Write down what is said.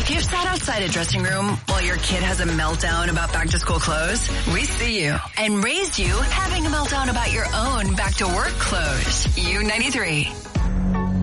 If you've sat outside a dressing room while your kid has a meltdown about back-to-school clothes, we see you and raised you having a meltdown about your own back-to-work clothes. U93.